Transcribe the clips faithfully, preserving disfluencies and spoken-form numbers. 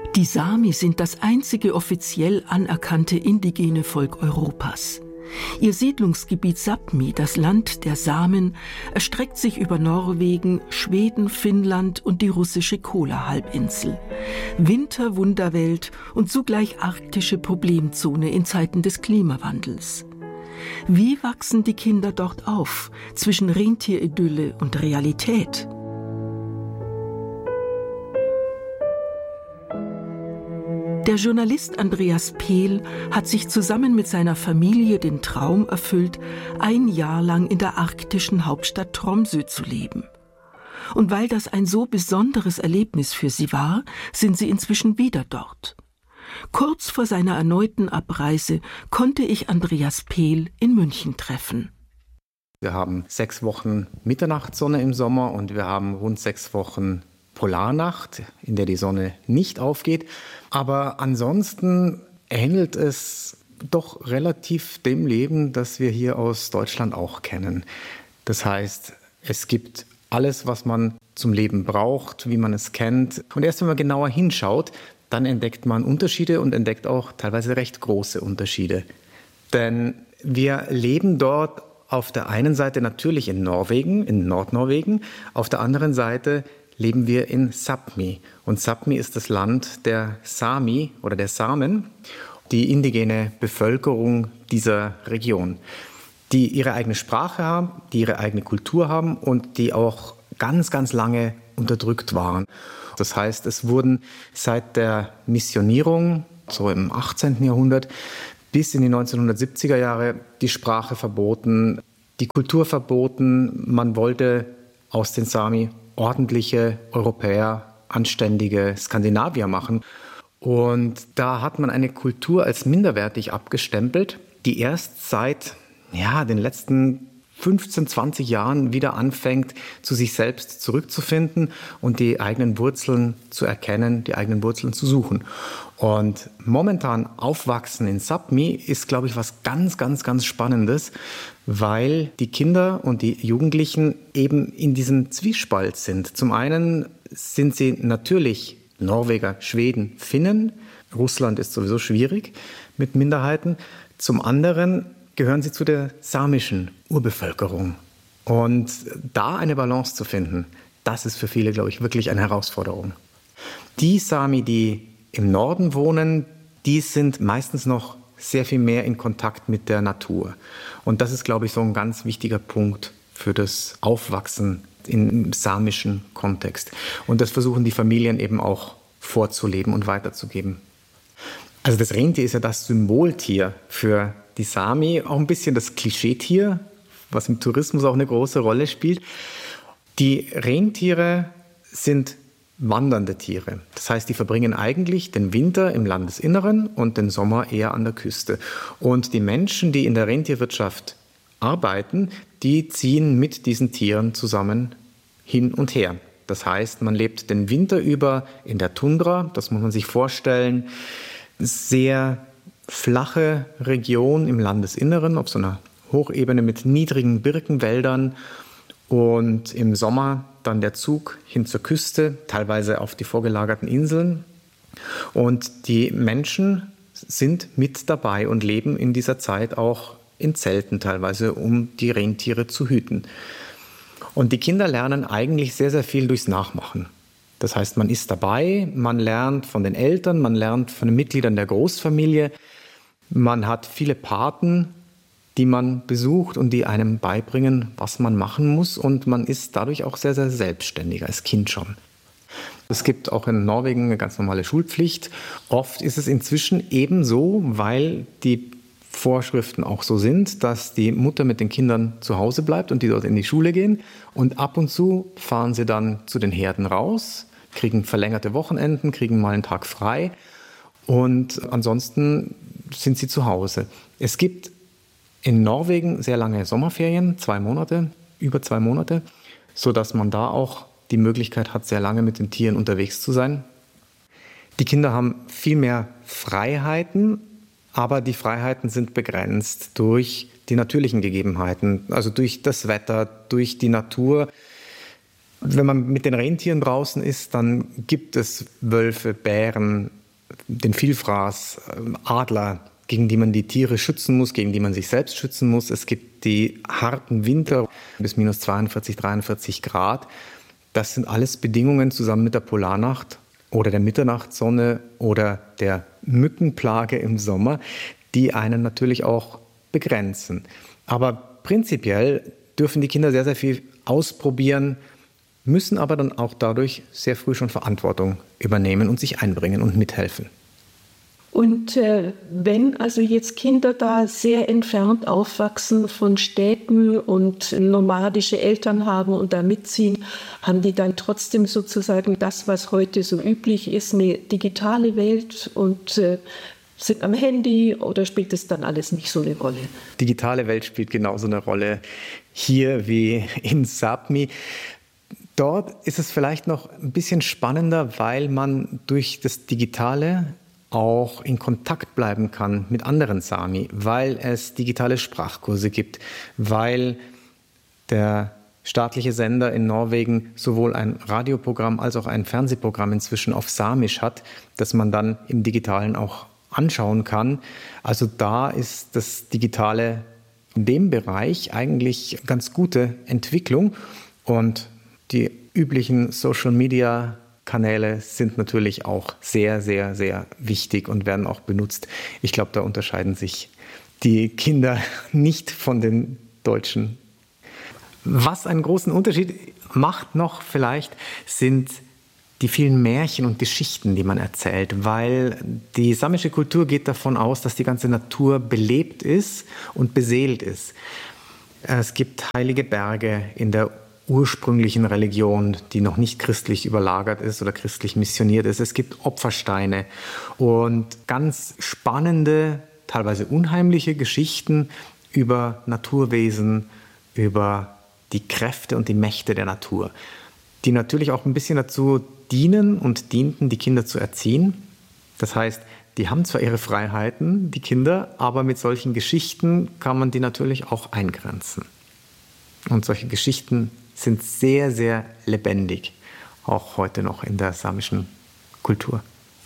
Die Sami sind das einzige offiziell anerkannte indigene Volk Europas. Ihr Siedlungsgebiet Sápmi, das Land der Samen, erstreckt sich über Norwegen, Schweden, Finnland und die russische Kola-Halbinsel. Winterwunderwelt und zugleich arktische Problemzone in Zeiten des Klimawandels. Wie wachsen die Kinder dort auf, zwischen Rentieриdylle und Realität? Der Journalist Andreas Pehl hat sich zusammen mit seiner Familie den Traum erfüllt, ein Jahr lang in der arktischen Hauptstadt Tromsø zu leben. Und weil das ein so besonderes Erlebnis für sie war, sind sie inzwischen wieder dort. Kurz vor seiner erneuten Abreise konnte ich Andreas Pehl in München treffen. Wir haben sechs Wochen Mitternachtssonne im Sommer und wir haben rund sechs Wochen Polarnacht, in der die Sonne nicht aufgeht. Aber ansonsten ähnelt es doch relativ dem Leben, das wir hier aus Deutschland auch kennen. Das heißt, es gibt alles, was man zum Leben braucht, wie man es kennt. Und erst wenn man genauer hinschaut, dann entdeckt man Unterschiede und entdeckt auch teilweise recht große Unterschiede. Denn wir leben dort auf der einen Seite natürlich in Norwegen, in Nordnorwegen, auf der anderen Seite leben wir in Sápmi. Und Sápmi ist das Land der Sami oder der Samen, die indigene Bevölkerung dieser Region, die ihre eigene Sprache haben, die ihre eigene Kultur haben und die auch ganz, ganz lange unterdrückt waren. Das heißt, es wurden seit der Missionierung, so im achtzehnten Jahrhundert, bis in die neunzehnhundertsiebziger Jahre die Sprache verboten, die Kultur verboten. Man wollte aus den Sami ordentliche Europäer, anständige Skandinavier machen. Und da hat man eine Kultur als minderwertig abgestempelt, die erst seit ja, den letzten fünfzehn, zwanzig Jahren wieder anfängt, zu sich selbst zurückzufinden und die eigenen Wurzeln zu erkennen, die eigenen Wurzeln zu suchen. Und momentan aufwachsen in Sápmi ist, glaube ich, was ganz, ganz, ganz Spannendes, weil die Kinder und die Jugendlichen eben in diesem Zwiespalt sind. Zum einen sind sie natürlich Norweger, Schweden, Finnen. Russland ist sowieso schwierig mit Minderheiten. Zum anderen gehören sie zu der samischen Urbevölkerung. Und da eine Balance zu finden, das ist für viele, glaube ich, wirklich eine Herausforderung. Die Sami, die im Norden wohnen, die sind meistens noch sehr viel mehr in Kontakt mit der Natur. Und das ist, glaube ich, so ein ganz wichtiger Punkt für das Aufwachsen im samischen Kontext. Und das versuchen die Familien eben auch vorzuleben und weiterzugeben. Also das Rentier ist ja das Symboltier für die Sami, auch ein bisschen das Klischeetier, was im Tourismus auch eine große Rolle spielt. Die Rentiere sind wandernde Tiere. Das heißt, die verbringen eigentlich den Winter im Landesinneren und den Sommer eher an der Küste. Und die Menschen, die in der Rentierwirtschaft arbeiten, die ziehen mit diesen Tieren zusammen hin und her. Das heißt, man lebt den Winter über in der Tundra, das muss man sich vorstellen, sehr flache Region im Landesinneren, auf so einer Hochebene mit niedrigen Birkenwäldern und im Sommer dann der Zug hin zur Küste, teilweise auf die vorgelagerten Inseln. Und die Menschen sind mit dabei und leben in dieser Zeit auch in Zelten teilweise, um die Rentiere zu hüten. Und die Kinder lernen eigentlich sehr, sehr viel durchs Nachmachen. Das heißt, man ist dabei, man lernt von den Eltern, man lernt von den Mitgliedern der Großfamilie. Man hat viele Paten, die man besucht und die einem beibringen, was man machen muss. Und man ist dadurch auch sehr, sehr selbstständig als Kind schon. Es gibt auch in Norwegen eine ganz normale Schulpflicht. Oft ist es inzwischen ebenso, weil die Vorschriften auch so sind, dass die Mutter mit den Kindern zu Hause bleibt und die dort in die Schule gehen. Und ab und zu fahren sie dann zu den Herden raus, kriegen verlängerte Wochenenden, kriegen mal einen Tag frei. Und ansonsten sind sie zu Hause. Es gibt in Norwegen sehr lange Sommerferien, zwei Monate, über zwei Monate, sodass man da auch die Möglichkeit hat, sehr lange mit den Tieren unterwegs zu sein. Die Kinder haben viel mehr Freiheiten, aber die Freiheiten sind begrenzt durch die natürlichen Gegebenheiten, also durch das Wetter, durch die Natur. Wenn man mit den Rentieren draußen ist, dann gibt es Wölfe, Bären, den Vielfraß, Adler, gegen die man die Tiere schützen muss, gegen die man sich selbst schützen muss. Es gibt die harten Winter bis minus zweiundvierzig, dreiundvierzig Grad. Das sind alles Bedingungen zusammen mit der Polarnacht oder der Mitternachtssonne oder der Mückenplage im Sommer, die einen natürlich auch begrenzen. Aber prinzipiell dürfen die Kinder sehr, sehr viel ausprobieren, müssen aber dann auch dadurch sehr früh schon Verantwortung übernehmen und sich einbringen und mithelfen. Und äh, wenn also jetzt Kinder da sehr entfernt aufwachsen von Städten und nomadische Eltern haben und da mitziehen, haben die dann trotzdem sozusagen das, was heute so üblich ist, eine digitale Welt und äh, sind am Handy, oder spielt es dann alles nicht so eine Rolle? Digitale Welt spielt genauso eine Rolle hier wie in Sápmi. Dort ist es vielleicht noch ein bisschen spannender, weil man durch das Digitale auch in Kontakt bleiben kann mit anderen Sami, weil es digitale Sprachkurse gibt, weil der staatliche Sender in Norwegen sowohl ein Radioprogramm als auch ein Fernsehprogramm inzwischen auf Samisch hat, das man dann im Digitalen auch anschauen kann. Also da ist das Digitale in dem Bereich eigentlich ganz gute Entwicklung, und die üblichen Social-Media Kanäle sind natürlich auch sehr, sehr, sehr wichtig und werden auch benutzt. Ich glaube, da unterscheiden sich die Kinder nicht von den Deutschen. Was einen großen Unterschied macht noch vielleicht, sind die vielen Märchen und Geschichten, die man erzählt, weil die samische Kultur geht davon aus, dass die ganze Natur belebt ist und beseelt ist. Es gibt heilige Berge in der ursprünglichen Religion, die noch nicht christlich überlagert ist oder christlich missioniert ist. Es gibt Opfersteine und ganz spannende, teilweise unheimliche Geschichten über Naturwesen, über die Kräfte und die Mächte der Natur, die natürlich auch ein bisschen dazu dienen und dienten, die Kinder zu erziehen. Das heißt, die haben zwar ihre Freiheiten, die Kinder, aber mit solchen Geschichten kann man die natürlich auch eingrenzen. Und solche Geschichten sind sehr, sehr lebendig, auch heute noch in der samischen Kultur.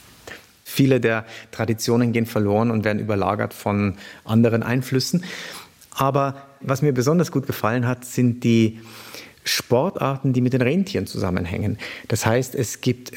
Viele der Traditionen gehen verloren und werden überlagert von anderen Einflüssen. Aber was mir besonders gut gefallen hat, sind die Sportarten, die mit den Rentieren zusammenhängen. Das heißt, es gibt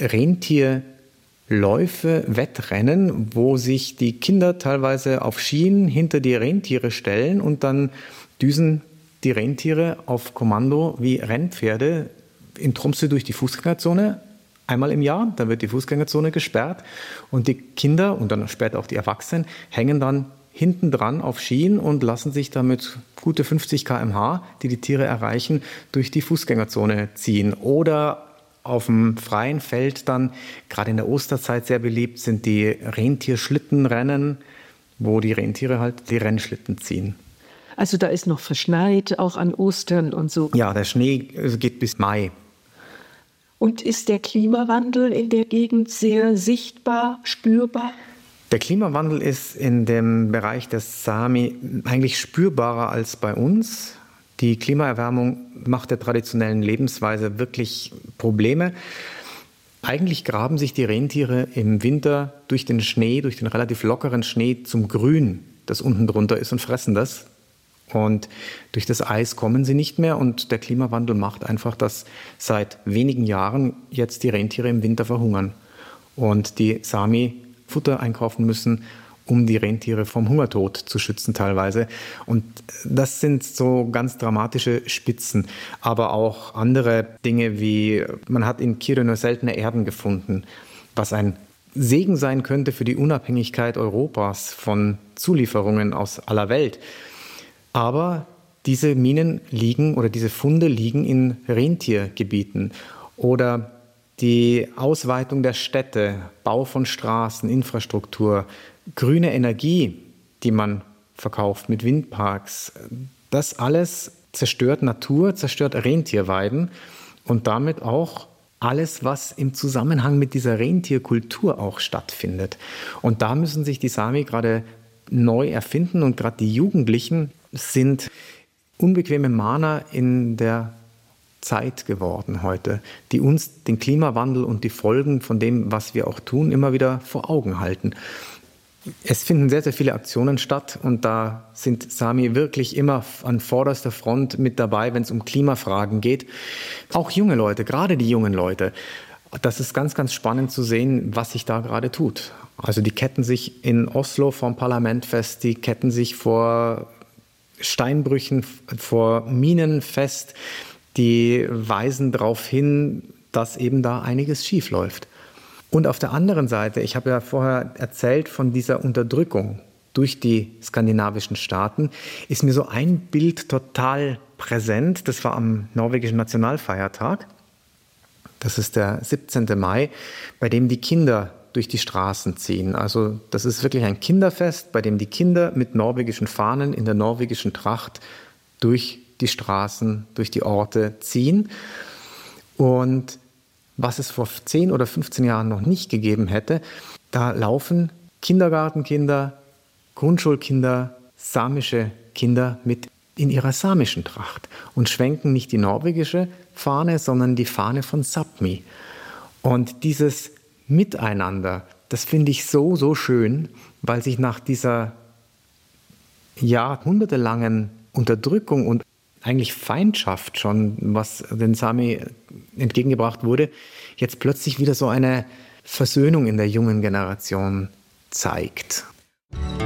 Rentierläufe, Wettrennen, wo sich die Kinder teilweise auf Schienen hinter die Rentiere stellen und dann düsen die Rentiere auf Kommando wie Rennpferde in Tromsø durch die Fußgängerzone einmal im Jahr. Da wird die Fußgängerzone gesperrt und die Kinder und dann später auch die Erwachsenen hängen dann hinten dran auf Schienen und lassen sich damit gute fünfzig Kilometer pro Stunde, die die Tiere erreichen, durch die Fußgängerzone ziehen. Oder auf dem freien Feld dann, gerade in der Osterzeit sehr beliebt, sind die Rentierschlittenrennen, wo die Rentiere halt die Rennschlitten ziehen. Also da ist noch verschneit, auch an Ostern und so. Ja, der Schnee geht bis Mai. Und ist der Klimawandel in der Gegend sehr sichtbar, spürbar? Der Klimawandel ist in dem Bereich des Sami eigentlich spürbarer als bei uns. Die Klimaerwärmung macht der traditionellen Lebensweise wirklich Probleme. Eigentlich graben sich die Rentiere im Winter durch den Schnee, durch den relativ lockeren Schnee zum Grün, das unten drunter ist, und fressen das. Und durch das Eis kommen sie nicht mehr, und der Klimawandel macht einfach, dass seit wenigen Jahren jetzt die Rentiere im Winter verhungern und die Sami Futter einkaufen müssen, um die Rentiere vom Hungertod zu schützen teilweise. Und das sind so ganz dramatische Spitzen. Aber auch andere Dinge wie, man hat in Kiruna seltene Erden gefunden, was ein Segen sein könnte für die Unabhängigkeit Europas von Zulieferungen aus aller Welt. Aber diese Minen liegen oder diese Funde liegen in Rentiergebieten. Oder die Ausweitung der Städte, Bau von Straßen, Infrastruktur, grüne Energie, die man verkauft mit Windparks, das alles zerstört Natur, zerstört Rentierweiden und damit auch alles, was im Zusammenhang mit dieser Rentierkultur auch stattfindet. Und da müssen sich die Sami gerade neu erfinden, und gerade die Jugendlichen sind unbequeme Mahner in der Zeit geworden heute, die uns den Klimawandel und die Folgen von dem, was wir auch tun, immer wieder vor Augen halten. Es finden sehr, sehr viele Aktionen statt und da sind Sami wirklich immer an vorderster Front mit dabei, wenn es um Klimafragen geht. Auch junge Leute, gerade die jungen Leute. Das ist ganz, ganz spannend zu sehen, was sich da gerade tut. Also die ketten sich in Oslo vorm Parlament fest, die ketten sich vor Steinbrüchen, vor Minen fest. Die weisen darauf hin, dass eben da einiges schief läuft. Und auf der anderen Seite, ich habe ja vorher erzählt von dieser Unterdrückung durch die skandinavischen Staaten, ist mir so ein Bild total präsent. Das war am norwegischen Nationalfeiertag. Das ist der siebzehnten Mai, bei dem die Kinder durch die Straßen ziehen. Also das ist wirklich ein Kinderfest, bei dem die Kinder mit norwegischen Fahnen in der norwegischen Tracht durch die Straßen, durch die Orte ziehen. Und was es vor zehn oder fünfzehn Jahren noch nicht gegeben hätte, da laufen Kindergartenkinder, Grundschulkinder, samische Kinder mit in ihrer samischen Tracht und schwenken nicht die norwegische Fahne, sondern die Fahne von Sápmi. Und dieses Miteinander, das finde ich so, so schön, weil sich nach dieser jahrhundertelangen Unterdrückung und eigentlich Feindschaft schon, was den Sami entgegengebracht wurde, jetzt plötzlich wieder so eine Versöhnung in der jungen Generation zeigt.